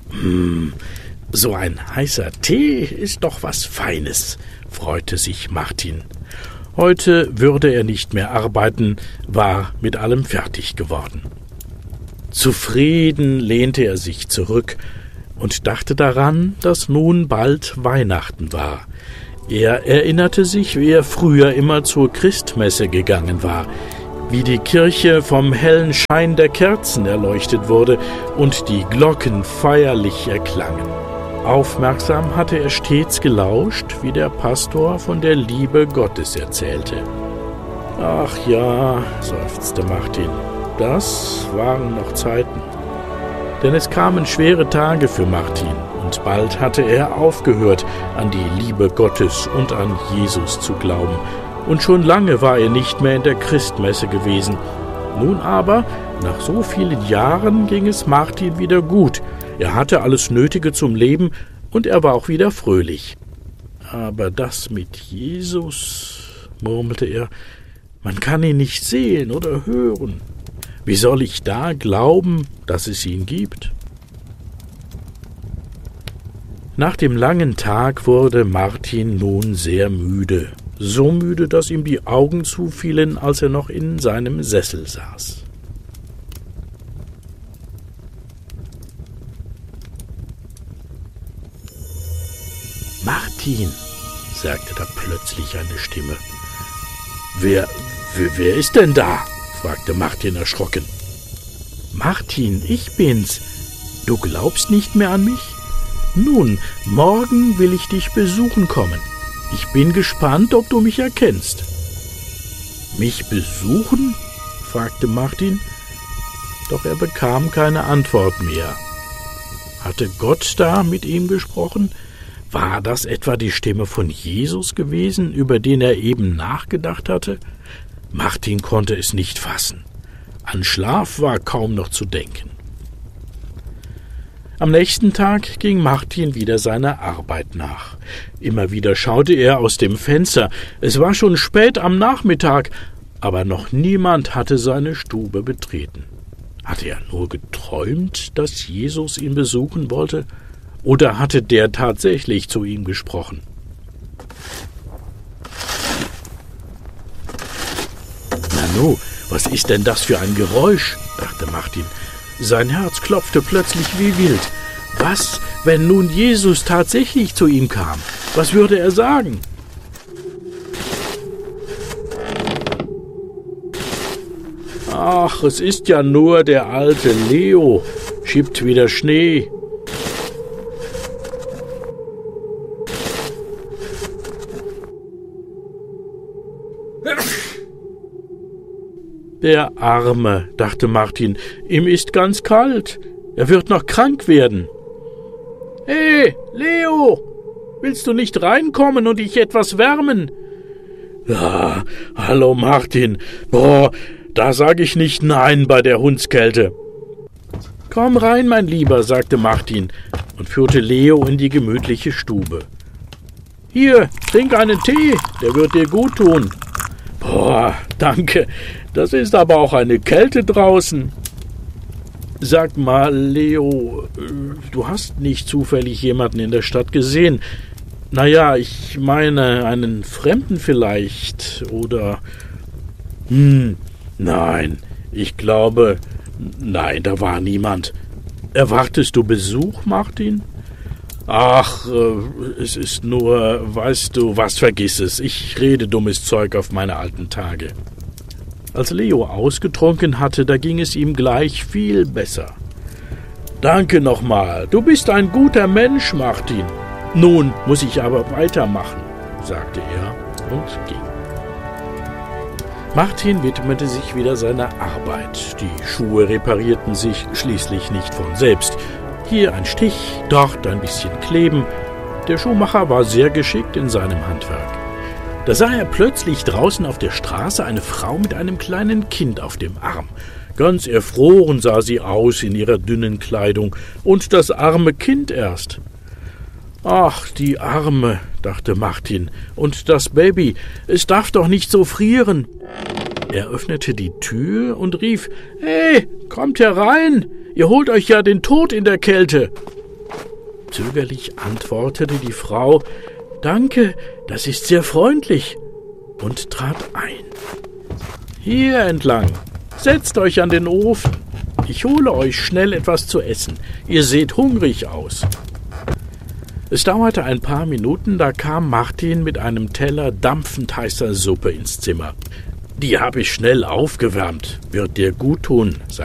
So ein heißer Tee ist doch was Feines, freute sich Martin. Heute würde er nicht mehr arbeiten, war mit allem fertig geworden. Zufrieden lehnte er sich zurück und dachte daran, dass nun bald Weihnachten war. Er erinnerte sich, wie er früher immer zur Christmesse gegangen war, wie die Kirche vom hellen Schein der Kerzen erleuchtet wurde und die Glocken feierlich erklangen. Aufmerksam hatte er stets gelauscht, wie der Pastor von der Liebe Gottes erzählte. »Ach ja«, seufzte Martin, »das waren noch Zeiten.« Denn es kamen schwere Tage für Martin, und bald hatte er aufgehört, an die Liebe Gottes und an Jesus zu glauben. Und schon lange war er nicht mehr in der Christmesse gewesen. Nun aber, nach so vielen Jahren, ging es Martin wieder gut. Er hatte alles Nötige zum Leben und er war auch wieder fröhlich. »Aber das mit Jesus«, murmelte er, »man kann ihn nicht sehen oder hören. Wie soll ich da glauben, dass es ihn gibt?« Nach dem langen Tag wurde Martin nun sehr müde. So müde, dass ihm die Augen zufielen, als er noch in seinem Sessel saß. »Martin«, sagte da plötzlich eine Stimme. Wer ist denn da?« fragte Martin erschrocken. »Martin, ich bin's. Du glaubst nicht mehr an mich? Nun, morgen will ich dich besuchen kommen. Ich bin gespannt, ob du mich erkennst.« »Mich besuchen?« fragte Martin, doch er bekam keine Antwort mehr. Hatte Gott da mit ihm gesprochen? War das etwa die Stimme von Jesus gewesen, über den er eben nachgedacht hatte? Martin konnte es nicht fassen. An Schlaf war kaum noch zu denken. Am nächsten Tag ging Martin wieder seiner Arbeit nach. Immer wieder schaute er aus dem Fenster. Es war schon spät am Nachmittag, aber noch niemand hatte seine Stube betreten. Hatte er nur geträumt, dass Jesus ihn besuchen wollte? Oder hatte der tatsächlich zu ihm gesprochen? »Nanu, was ist denn das für ein Geräusch?« dachte Martin. Sein Herz klopfte plötzlich wie wild. Was, wenn nun Jesus tatsächlich zu ihm kam? Was würde er sagen? »Ach, es ist ja nur der alte Leo, schiebt wieder Schnee.« »Der Arme«, dachte Martin, »ihm ist ganz kalt. Er wird noch krank werden.« »Hey, Leo, willst du nicht reinkommen und dich etwas wärmen?« »Ja, hallo Martin. Boah, da sag ich nicht nein bei der Hundskälte.« »Komm rein, mein Lieber«, sagte Martin und führte Leo in die gemütliche Stube. »Hier, trink einen Tee, der wird dir gut tun.« »Boah, danke, das ist aber auch eine Kälte draußen.« »Sag mal, Leo, du hast nicht zufällig jemanden in der Stadt gesehen? Naja, ich meine, einen Fremden vielleicht, oder...« »Nein, ich glaube, nein, da war niemand. Erwartest du Besuch, Martin?« »Ach, es ist nur, weißt du was, vergiss es. Ich rede dummes Zeug auf meine alten Tage.« Als Leo ausgetrunken hatte, da ging es ihm gleich viel besser. »Danke nochmal, du bist ein guter Mensch, Martin. Nun muss ich aber weitermachen«, sagte er und ging. Martin widmete sich wieder seiner Arbeit. Die Schuhe reparierten sich schließlich nicht von selbst. Hier ein Stich, dort ein bisschen Kleben. Der Schuhmacher war sehr geschickt in seinem Handwerk. Da sah er plötzlich draußen auf der Straße eine Frau mit einem kleinen Kind auf dem Arm. Ganz erfroren sah sie aus in ihrer dünnen Kleidung, und das arme Kind erst. »Ach, die Arme«, dachte Martin, »und das Baby, es darf doch nicht so frieren.« Er öffnete die Tür und rief, »Hey, kommt herein! Ihr holt euch ja den Tod in der Kälte!« Zögerlich antwortete die Frau: »Danke, das ist sehr freundlich«, und trat ein. »Hier entlang, setzt euch an den Ofen. Ich hole euch schnell etwas zu essen. Ihr seht hungrig aus.« Es dauerte ein paar Minuten, da kam Martin mit einem Teller dampfend heißer Suppe ins Zimmer. »Die habe ich schnell aufgewärmt, wird dir gut tun«,